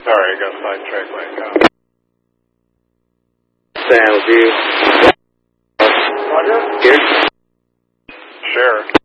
Sorry, I got sidetracked by a cop. Sam, with you. Roger? Here? Sheriff.